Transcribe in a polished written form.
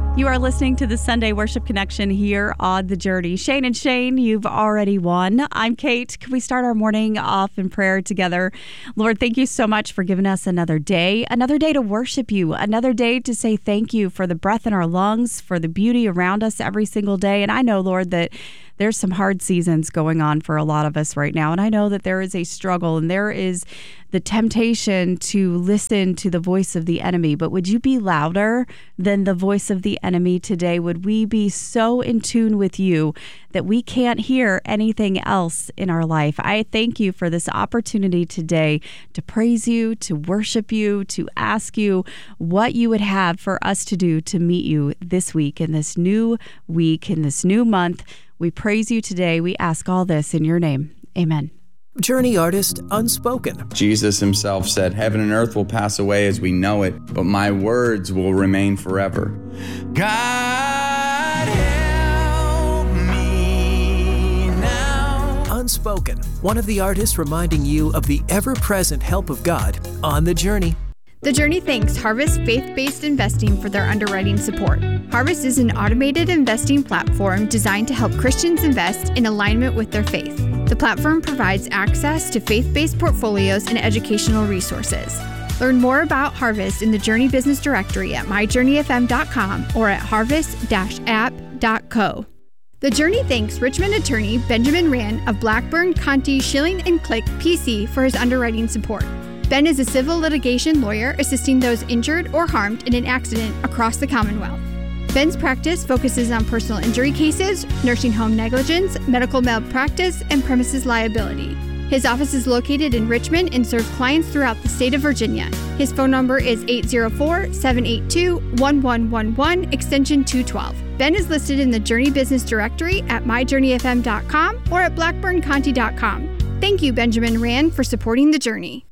You are listening to the Sunday Worship Connection here on The Journey. Shane and Shane, you've already won. I'm Kate. Can we start our morning off in prayer together? Lord, thank you so much for giving us another day to worship you, another day to say thank you for the breath in our lungs, for the beauty around us every single day. And I know, Lord, that there's some hard seasons going on for a lot of us right now. And I know that there is a struggle and there is the temptation to listen to the voice of the enemy. But would you be louder than the voice of the enemy today? Would we be so in tune with you that we can't hear anything else in our life? I thank you for this opportunity today to praise you, to worship you, to ask you what you would have for us to do to meet you this week, in this new week, in this new month. We praise you today. We ask all this in your name. Amen. Journey artist Unspoken. Jesus himself said, "Heaven and earth will pass away as we know it, but my words will remain forever." God help me now. Unspoken, one of the artists reminding you of the ever-present help of God on the journey. The Journey thanks Harvest Faith-Based Investing for their underwriting support. Harvest is an automated investing platform designed to help Christians invest in alignment with their faith. The platform provides access to faith-based portfolios and educational resources. Learn more about Harvest in the Journey Business Directory at myjourneyfm.com or at harvest-app.co. The Journey thanks Richmond attorney Benjamin Rand of Blackburn, Conti, Schilling & Click, PC for his underwriting support. Ben is a civil litigation lawyer assisting those injured or harmed in an accident across the Commonwealth. Ben's practice focuses on personal injury cases, nursing home negligence, medical malpractice, and premises liability. His office is located in Richmond and serves clients throughout the state of Virginia. His phone number is 804-782-1111, extension 212. Ben is listed in the Journey Business Directory at myjourneyfm.com or at blackburnconti.com. Thank you, Benjamin Rand, for supporting the Journey.